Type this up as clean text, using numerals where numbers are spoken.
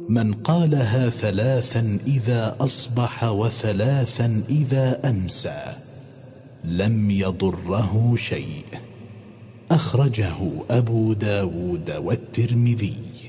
من قالها 3 إذا أصبح و3 إذا أمسى لم يضره شيء. أخرجه أبو داود والترمذي.